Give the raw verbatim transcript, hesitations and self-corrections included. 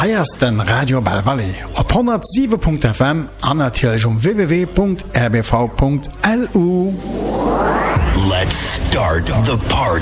Eiersten Radio Bell Valley op honderd sieben Punkt F M an natürlich um w w w Punkt r b v Punkt l u. Let's start the party.